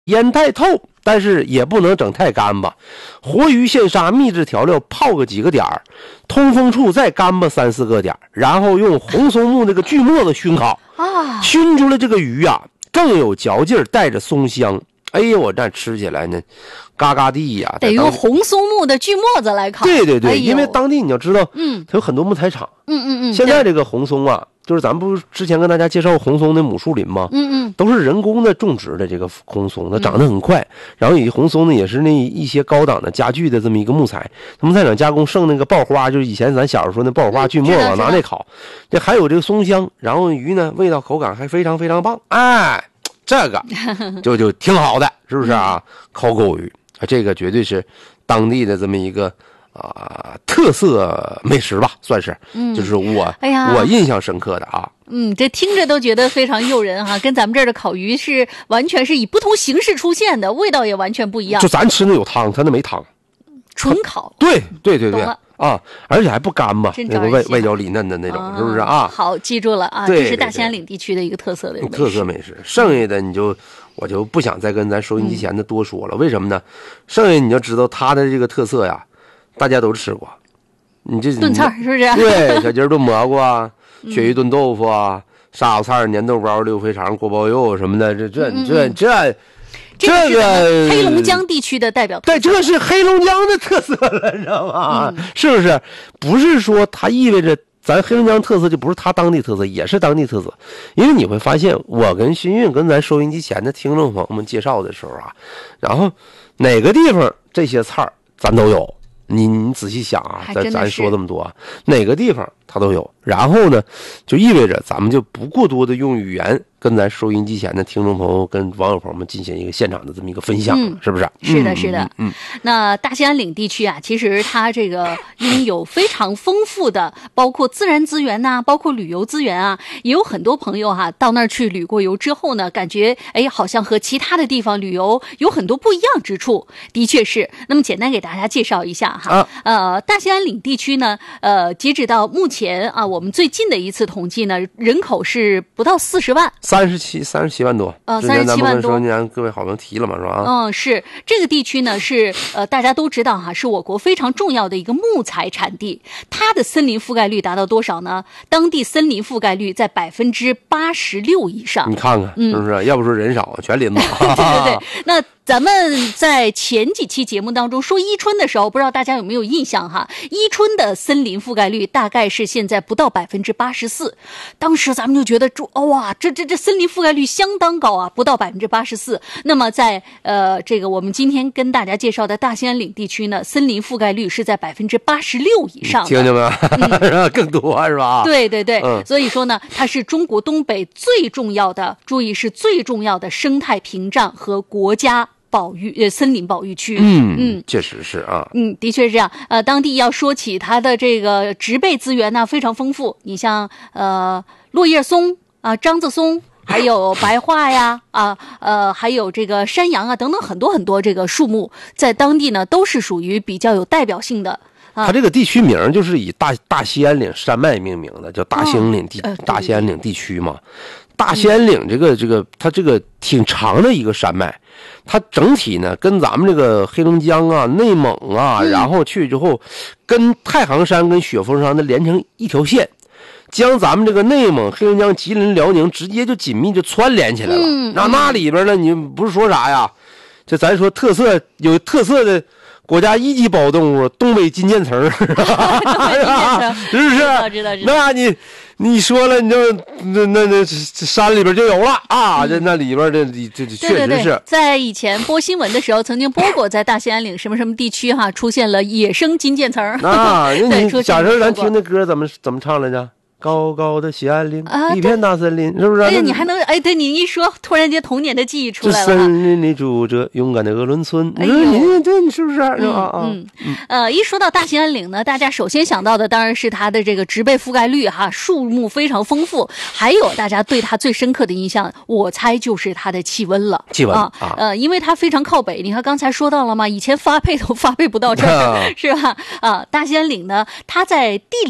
腌太透，但是也不能整太干巴。活鱼现杀，秘制调料泡个几个点儿，通风处再干巴3、4个点儿，然后用红松木那个锯末子熏烤啊，熏出来这个鱼啊更有嚼劲，带着松香。哎呀，我这吃起来呢，嘎嘎地呀， 得用红松木的锯末子来烤。 对对对，因为当地你要知道，它有很多木材厂。现在这个红松啊，就是咱们不是之前跟大家介绍红松的母树林吗？都是人工的种植的这个红松，它长得很快。然后以及红松呢，也是那一些高档的家具的这么一个木材。木材厂加工剩那个爆花，就是以前咱小时候说那爆花锯末子拿那烤，这还有这个松香，然后鱼呢味道口感还非常非常棒。哎。这个就挺好的，是不是啊？烤狗鱼，这个绝对是当地的这么一个特色美食吧，算是，就是我印象深刻的啊。 这听着都觉得非常诱人哈，跟咱们这儿的烤鱼是完全是以不同形式出现的，味道也完全不一样。 就咱吃那有汤，他那没汤， 纯烤。 对。啊，而且还不干巴，那个外焦里嫩的那种，是不是啊？ 好，记住了啊，这是大兴安岭地区的一个特色的特色美食。剩下的我就不想再跟咱收音机前的多说了，为什么呢？剩下你就知道它的这个特色呀，大家都吃过。你这炖菜是不是？ 对，小鸡炖蘑菇啊，鳕鱼炖豆腐啊，沙子菜、粘豆包、溜肥肠、锅包肉什么的， 这个黑龙江地区的代表特色， 对，这是黑龙江的特色了，你知道吗？是不是？不是说它意味着咱黑龙江特色就不是它当地特色，也是当地特色。因为你会发现，我跟新运跟咱收音机前的听众朋友们介绍的时候啊，然后哪个地方这些菜儿咱都有。你仔细想啊，咱说这么多，哪个地方它都有。然后呢，就意味着咱们就不过多的用语言跟咱收音机前的听众朋友跟网友朋友们进行一个现场的这么一个分享，是不是？ 是的，是的。那大兴安岭地区啊，其实它这个拥有非常丰富的，包括自然资源呐，包括旅游资源啊，也有很多朋友哈到那儿去旅过游之后呢，感觉好像和其他的地方旅游有很多不一样之处。的确是。那么简单给大家介绍一下哈，大兴安岭地区呢，截止到目前啊，我们最近的一次统计呢，人口是不到40万 ，37万多。37万多。各位好像提了嘛，是吧？ 是这个地区呢是大家都知道哈，是我国非常重要的一个木材产地。它的森林覆盖率达到多少呢？当地森林覆盖率在86%以上。 你看看，是不是？要不说人少，全林子。 对。那咱们在前几期节目当中说伊春的时候，不知道大家有没有印象哈？伊春的森林覆盖率大概是现在不到84%，当时咱们就觉得哇，这森林覆盖率相当高啊，不到84%。那么在这个我们今天跟大家介绍的大兴安岭地区呢，森林覆盖率是在86%以上的， 听见没？更多是吧？ 对。所以说呢，它是中国东北最重要的，注意是最重要的生态屏障和国家森林保育区。 确实是啊。 的确是这样。当地要说起它的这个植被资源呢，非常丰富。你像落叶松啊、樟子松，还有白桦呀还有这个山杨啊等等很多很多这个树木，在当地呢都是属于比较有代表性的。 它这个地区名就是以大兴安岭山脉命名的，叫大兴安岭地区嘛。大兴安岭这个它这个挺长的一个山脉，它整体呢跟咱们这个黑龙江啊、内蒙啊，然后去之后跟太行山跟雪峰山的连成一条线，将咱们这个内蒙、黑龙江、吉林、辽宁直接就紧密就串联起来了。那里边呢，你不是说啥呀？这咱说有特色的国家一级保护动物东北金渐层，是不是？ 知道。 那你说了，你就那山里边就有了啊！那里边这确实是。 在以前播新闻的时候，曾经播过，在大兴安岭什么什么地区哈出现了野生金渐层啊。你假设咱听那歌怎么唱来着？高高的西安岭，一片大森林，是不是？ 哎呀，你还能对你一说，突然间童年的记忆出来了。 这森林里住着勇敢的鄂伦春，你是不是？ 一说到大兴安岭呢，大家首先想到的当然是它的这个植被覆盖率哈，树木非常丰富，还有大家对它最深刻的印象，我猜就是它的气温了。 气温因为它非常靠北，你看刚才说到了吗？以前发配都发配不到这儿，是吧？大兴安岭呢，它在地理